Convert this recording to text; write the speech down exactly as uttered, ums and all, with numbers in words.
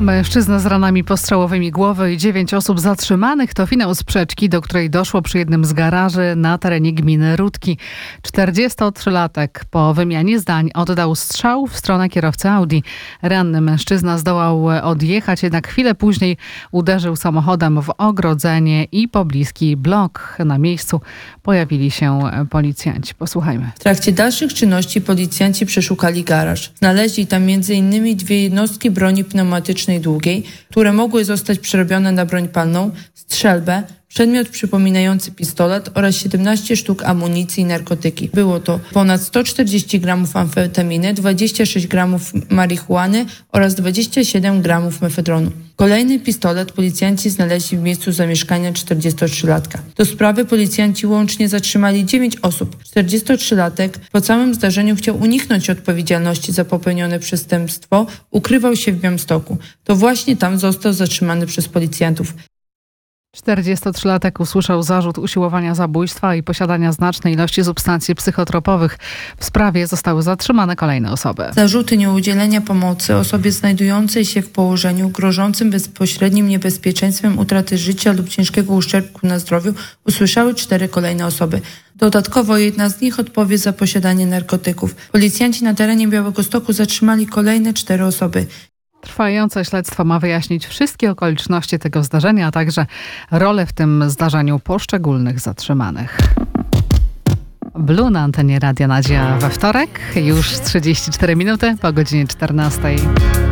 Mężczyzna z ranami postrzałowymi głowy i dziewięć osób zatrzymanych to finał sprzeczki, do której doszło przy jednym z garaży na terenie gminy Rudki. czterdziestotrzylatek po wymianie zdań oddał strzał w stronę kierowcy Audi. Ranny mężczyzna zdołał odjechać, jednak chwilę później uderzył samochodem w ogrodzenie i pobliski blok. Na miejscu pojawili się policjanci. Posłuchajmy. W trakcie dalszych czynności policjanci przeszukali garaż. Znaleźli tam między innymi dwie jednostki broni pneumatycznej długiej, które mogły zostać przerobione na broń palną, strzelbę, przedmiot przypominający pistolet oraz siedemnaście sztuk amunicji i narkotyki. Było to ponad sto czterdzieści gramów amfetaminy, dwadzieścia sześć gramów marihuany oraz dwadzieścia siedem gramów mefedronu. Kolejny pistolet policjanci znaleźli w miejscu zamieszkania czterdziestotrzylatka. Do sprawy policjanci łącznie zatrzymali dziewięć osób. czterdziestotrzylatek po całym zdarzeniu chciał uniknąć odpowiedzialności za popełnione przestępstwo, ukrywał się w Białymstoku. To właśnie tam został zatrzymany przez policjantów. czterdziestotrzylatek usłyszał zarzut usiłowania zabójstwa i posiadania znacznej ilości substancji psychotropowych. W sprawie zostały zatrzymane kolejne osoby. Zarzuty nieudzielenia pomocy osobie znajdującej się w położeniu grożącym bezpośrednim niebezpieczeństwem utraty życia lub ciężkiego uszczerbku na zdrowiu usłyszały cztery kolejne osoby. Dodatkowo jedna z nich odpowie za posiadanie narkotyków. Policjanci na terenie Białegostoku zatrzymali kolejne cztery osoby. Trwające śledztwo ma wyjaśnić wszystkie okoliczności tego zdarzenia, a także rolę w tym zdarzeniu poszczególnych zatrzymanych. Blue na antenie Radia Nadzieja we wtorek, już trzydzieści cztery minuty po godzinie czternastej.